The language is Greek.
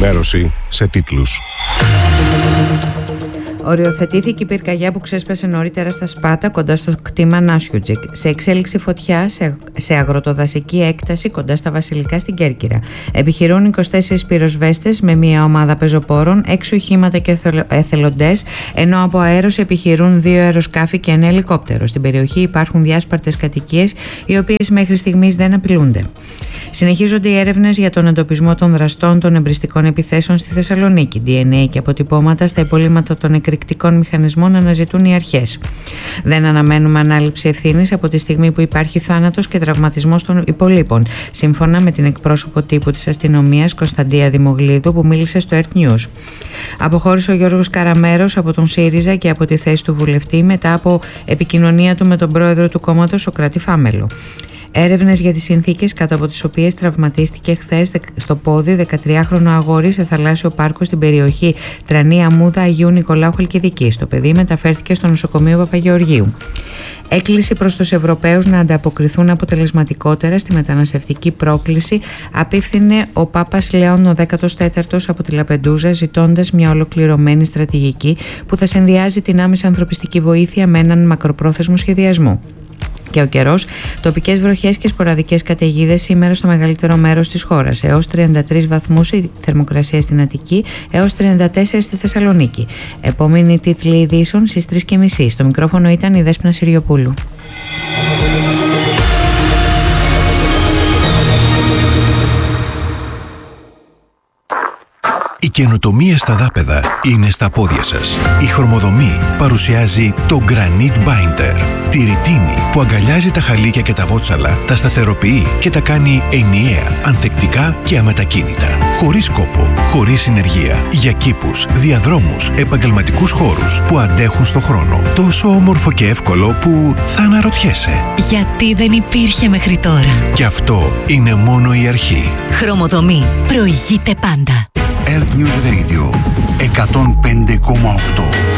ενημέρωση σε τίτλους. Οριοθετήθηκε η πυρκαγιά που ξέσπασε νωρίτερα στα Σπάτα κοντά στο κτήμα Νάσιουτζικ. Σε εξέλιξη φωτιά σε αγροτοδασική έκταση κοντά στα Βασιλικά στην Κέρκυρα. Επιχειρούν 24 πυροσβέστες με μια ομάδα πεζοπόρων, 6 οχήματα και εθελοντές, ενώ από αέρος επιχειρούν 2 αεροσκάφη και 1 ελικόπτερο. Στην περιοχή υπάρχουν διάσπαρτες κατοικίες, οι οποίες μέχρι στιγμής δεν απειλούνται. Συνεχίζονται οι έρευνες για τον εντοπισμό των δραστών των εμπριστικών επιθέσεων στη Θεσσαλονίκη. DNA και αποτυπώματα στα υπολείμματα των εκρηκτικών μηχανισμών αναζητούν οι αρχές. Δεν αναμένουμε ανάληψη ευθύνης από τη στιγμή που υπάρχει θάνατος και τραυματισμός των υπολείπων, σύμφωνα με την εκπρόσωπο τύπου της αστυνομίας Κωνσταντία Δημογλίδου, που μίλησε στο Earth News. Αποχώρησε ο Γιώργος Καραμέρος από τον ΣΥΡΙΖΑ και από τη θέση του βουλευτή μετά από επικοινωνία του με τον πρόεδρο του κόμματος, Σωκράτη Φάμελο. Έρευνες για τις συνθήκες κάτω από τις οποίες τραυματίστηκε χθες στο πόδι 13χρονο αγόρι σε θαλάσσιο πάρκο στην περιοχή Τρανή Αμμούδα Αγίου Νικολάου Χαλκιδικής. Το παιδί μεταφέρθηκε στο νοσοκομείο Παπαγεωργίου. Έκκληση προς τους Ευρωπαίους να ανταποκριθούν αποτελεσματικότερα στη μεταναστευτική πρόκληση απίφθινε ο Πάπας Λέων ο 14ος από τη Λαπεντούζα, ζητώντας μια ολοκληρωμένη στρατηγική που θα συνδυάζει την άμεση ανθρωπιστική βοήθεια με έναν μακροπρόθεσμο σχεδιασμό. Και ο καιρός, τοπικές βροχές και σποραδικές καταιγίδες σήμερα στο μεγαλύτερο μέρος της χώρας. Έως 33 βαθμούς η θερμοκρασία στην Αττική, έως 34 στη Θεσσαλονίκη. Επόμενη τίτλη ειδήσεων στις 3:30. Στο μικρόφωνο ήταν η Δέσποινα Συριοπούλου. Η καινοτομία στα δάπεδα είναι στα πόδια σας. Η Χρωμοδομή παρουσιάζει το Granite Binder. Τη ρητίνη που αγκαλιάζει τα χαλίκια και τα βότσαλα, τα σταθεροποιεί και τα κάνει ενιαία, ανθεκτικά και αμετακίνητα. Χωρίς κόπο, χωρίς συνεργεία. Για κήπους, διαδρόμους, επαγγελματικούς χώρους που αντέχουν στο χρόνο. Τόσο όμορφο και εύκολο που θα αναρωτιέσαι. Γιατί δεν υπήρχε μέχρι τώρα. Και αυτό είναι μόνο η αρχή. Χρωμοδομή. Προηγείται πάντα. Earth News Radio 105,8.